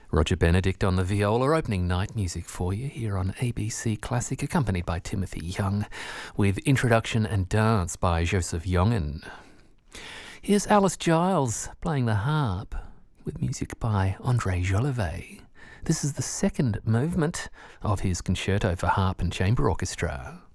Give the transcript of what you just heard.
Roger Benedict on the viola, opening night music for you here on ABC Classic, accompanied by Timothy Young, with Introduction and Dance by Joseph Jongen. Here's Alice Giles playing the harp, with music by André Jolivet. This is the second movement of his concerto for harp and chamber orchestra.